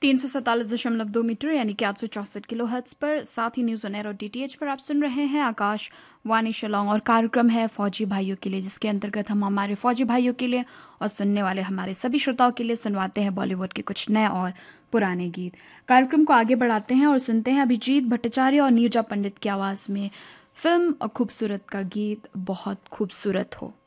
347.2 metre यानी कि 864 kilo hertz पर, साथ ही न्यूज़ ऑन एयर और डीटीएच पर आप सुन रहे हैं आकाशवाणी शिलोंग। और कार्यक्रम है फौजी भाइयों के लिए, जिसके अंतर्गत हम हमारे फौजी भाइयों के लिए और सुनने वाले हमारे सभी श्रोताओं के लिए सुनवाते हैं बॉलीवुड के कुछ नए और पुराने गीत। कार्यक्रम को आगे बढ़ाते हैं और सुनते हैं अभिजीत भट्टाचार्य और नीरजा पंडित की आवाज़ में फिल्म खूबसूरत का गीत बहुत खूबसूरत हो।